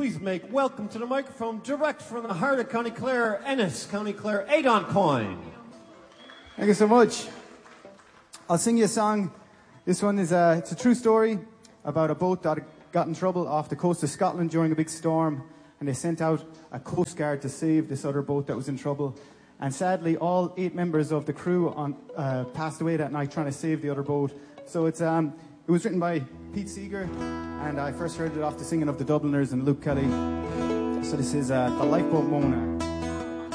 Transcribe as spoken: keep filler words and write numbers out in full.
Please make welcome to the microphone, direct from the heart of County Clare, Ennis, County Clare, Adon Coyne. Thank you so much. I'll sing you a song. This one is a, it's a true story about a boat that got in trouble off the coast of Scotland during a big storm, and they sent out a coast guard to save this other boat that was in trouble. And sadly, all eight members of the crew on, uh, passed away that night trying to save the other boat. So it's um, it was written by Pete Seeger, and I first heard it off the singing of the Dubliners and Luke Kelly. So this is uh, The Lifeboat Mona.